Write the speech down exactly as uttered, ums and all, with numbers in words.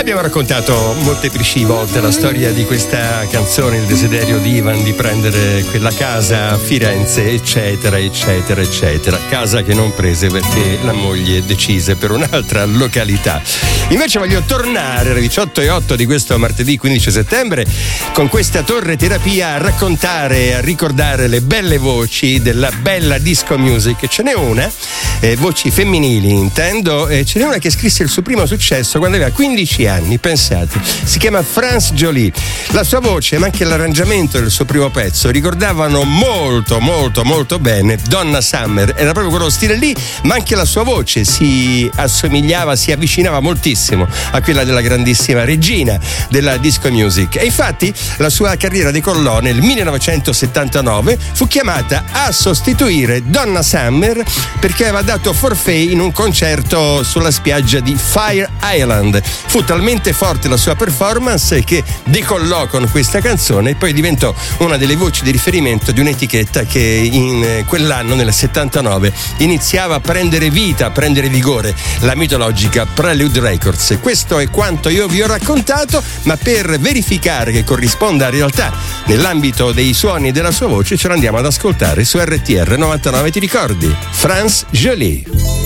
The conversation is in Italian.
Abbiamo raccontato molteplici volte la storia di questa canzone, il desiderio di Ivan di prendere quella casa a Firenze, eccetera, eccetera, eccetera. Casa che non prese perché la moglie decise per un'altra località. Invece voglio tornare alle diciotto e otto di questo martedì quindici settembre con questa torre terapia a raccontare, a ricordare le belle voci della bella disco music. Ce n'è una, eh, voci femminili intendo, e ce n'è una che scrisse il suo primo successo quando aveva quindici anni, pensate. Si chiama France Jolie. La sua voce, ma anche l'arrangiamento del suo primo pezzo ricordavano molto, molto, molto bene Donna Summer. Era proprio quello stile lì, ma anche la sua voce si assomigliava, si avvicinava moltissimo a quella della grandissima regina della disco music. E infatti la sua carriera decollò nel millenovecentosettantanove, fu chiamata a sostituire Donna Summer perché aveva dato forfait in un concerto sulla spiaggia di Fire Island. Fu talmente forte la sua performance che decollò con questa canzone e poi diventò una delle voci di riferimento di un'etichetta che in quell'anno, nel settantanove, iniziava a prendere vita, a prendere vigore, la mitologica Prelude Records. Questo è quanto io vi ho raccontato, ma per verificare che corrisponda a realtà nell'ambito dei suoni della sua voce ce l'andiamo ad ascoltare su R T R novantanove. Ti ricordi? France Jolie.